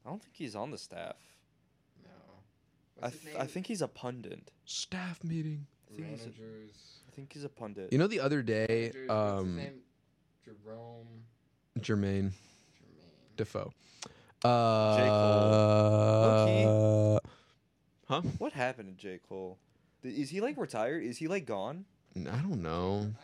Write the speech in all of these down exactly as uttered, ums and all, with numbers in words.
I don't think he's on the staff. No. I What's his th- name? I think he's a pundit. Staff meeting. I think he's a, Managers. I think he's a pundit. You know, the other day, Managers, what's his um, name? Jerome. Jermaine Jermaine. Defoe. J. Uh, huh? What happened to J. Cole? Th- Is he like retired? Is he like gone? I don't know. I don't.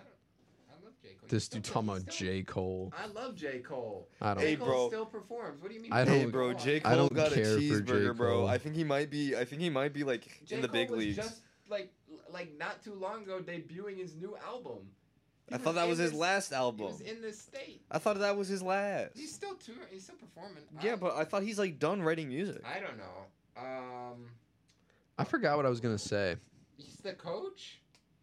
I love J Cole. This He's still dude talking he's about still- J. Cole. I love J Cole. I don't. Hey, J Cole bro. still performs. What do you mean? I J. don't- Hey, bro, Cole? J. I Cole don't got a care for J. cheeseburger, bro. Cole. I think he might be. I think he might be like J. in the Cole big was leagues. just like like not too long ago debuting his new album. He I thought that in was his this- last He album. was in this state. I thought that was his last. He's still touring. He's still performing. Yeah, I, but I thought he's like done writing music. I don't know. Um, I forgot what I was gonna say. he's the coach.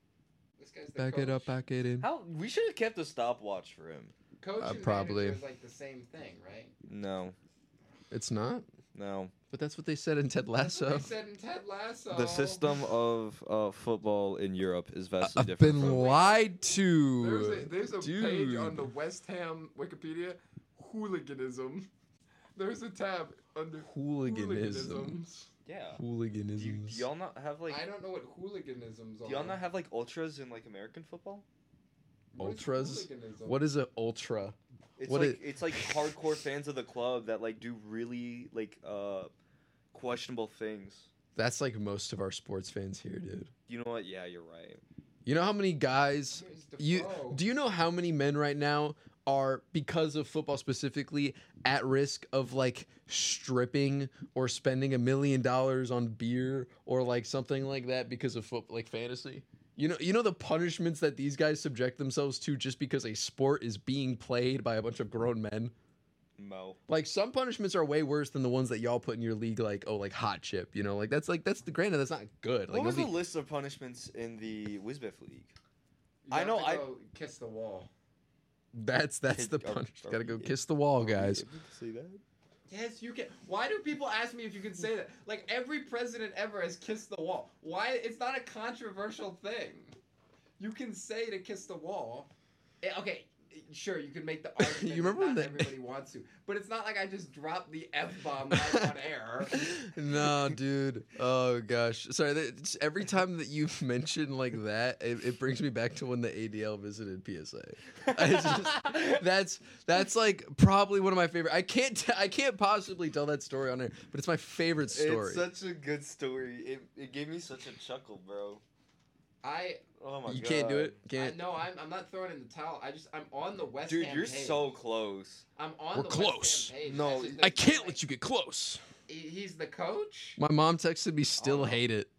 This guy's the Back coach. it up, back it in. How we should have kept a stopwatch for him. Coach Uh, and probably. manager is like the same thing, right? No, It's not. no. But that's what they said in Ted That's what Lasso. they said in Ted Lasso. The system of uh, football in Europe is vastly I've different. been from- lied to. There's a, there's a Dude. page on the West Ham Wikipedia, hooliganism. There's a tab under Hooliganism. hooliganisms. Yeah. Do, you, do Hooliganisms. y'all not have like? I don't know what hooliganisms are. Do y'all not have like ultras in like American football? What is Ultras? hooliganism? What is an ultra? It's What like it- it's like hardcore fans of the club that like do really like uh questionable things. That's like most of our sports fans here, dude. You know what? Yeah, you're right. You know how many guys Here's you Defoe. do you know how many men right now are, because of football specifically, at risk of like stripping or spending a million dollars on beer or like something like that because of foot like fantasy? You know, you know the punishments that these guys subject themselves to just because a sport is being played by a bunch of grown men. Mo. Like some punishments are way worse than the ones that y'all put in your league, like oh, like hot chip. You know, like that's like that's the granted that's not good. Like What was nobody- the list of punishments in the Wizbif League? You I have know to I- go kiss the wall. that's that's the Are- are punishment. Gotta we- go kiss the wall, Are we guys. able to say that? Yes, you can. Why do people ask me if you can say that? Like every president ever has kissed the wall. Why? It's not a controversial thing. You can say to kiss the wall. Eh, Okay, sure, you can make the argument. You remember that not when the- everybody wants to, but it's not like I just dropped the f bomb live on air. No, dude. Oh gosh. Sorry. that- it's- Every time that you mention like that, it, it brings me back to when the A D L visited P S A. It's just- that's that's like probably one of my favorite. I can't t- I can't possibly tell that story on air, but it's my favorite story. It's such a good story. It it gave me such a chuckle, bro. I, Oh my you god. can't do it. I Can't. no, I'm, I'm not throwing in the towel. I just I'm on the West Dude, Ham you're page. so close. I'm on We're the close. West Ham page. No, That's just- I that's can't not let you get close. like- he- He's the coach. My mom texted me. Still Oh. hate it.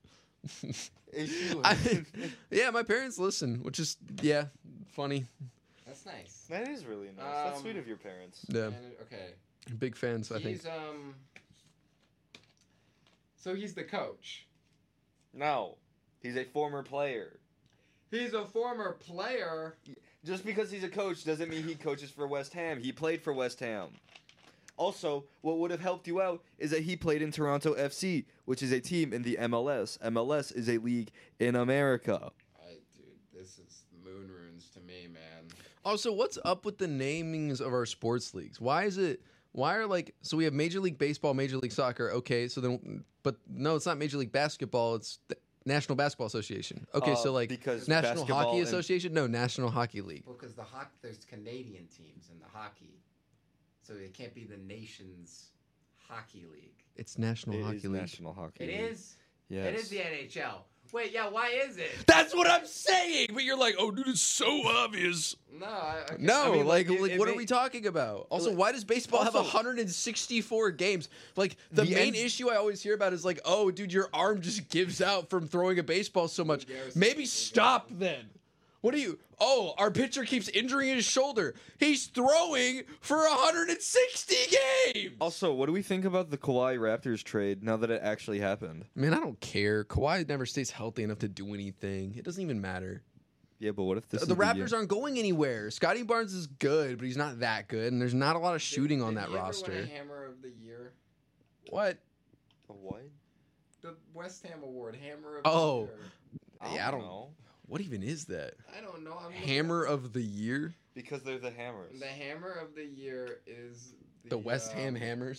Is you- I, yeah, my parents listen, which is yeah, funny. That's nice. That is really nice. That's Um, sweet of your parents. Yeah, And- okay. big fans. I think. He's um. So he's the coach. No, he's a former player. He's a former player. Just because he's a coach doesn't mean he coaches for West Ham. He played for West Ham. Also, what would have helped you out is that he played in Toronto F C, which is a team in the M L S. M L S is a league in America. I, dude, this is moon runes to me, man. Also, what's up with the namings of our sports leagues? Why is it? Why are like so we have Major League Baseball, Major League Soccer? Okay, so then, but no, it's not Major League Basketball. It's the National Basketball Association. Okay, Uh, so like because National basketball Hockey and- Association? No, National Hockey League. Well, because the hockey, there's Canadian teams in the hockey, so it can't be the nation's hockey league. It's National It Hockey is League. National Hockey It League. is. Yes. It is the N H L. Wait, yeah. Why is it? That's what I'm saying. But you're like, oh, dude, it's so obvious. No, I, okay. No, I mean, like, like, it- like it what are may- we talking about? Also, Like- why does baseball have Also- one hundred sixty-four games? Like, the, The main N- issue I always hear about is like, oh, dude, your arm just gives out from throwing a baseball so much. cares? Maybe Who stop cares? then. What do you? Oh, our pitcher keeps injuring his shoulder. He's throwing for one hundred sixty games. Also, what do we think about the Kawhi Raptors trade now that it actually happened? Man, I don't care. Kawhi never stays healthy enough to do anything. It doesn't even matter. Yeah, but what if this The, is Raptors year- aren't going anywhere. Scotty Barnes is good, but he's not that good, and there's not a lot of shooting Did- on did that he ever roster. Win a Hammer of the Year. What? A what? The West Ham Award, Hammer of Oh. the Year. Yeah, I don't know. What even is that? I don't know. I'm looking Hammer up- of the year? Because they're the Hammers. The Hammer of the Year is The West um, Ham Hammers?